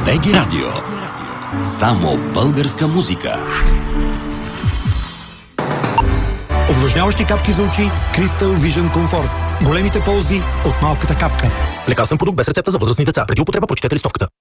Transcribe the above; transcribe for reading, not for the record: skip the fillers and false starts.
БГ Радио. Само българска музика. Увлажняващи капки за очи Crystal Vision Comfort. Големите ползи от малката капка. Лекарствен продукт без рецепта за възрастни деца. Преди употреба прочетете листовката.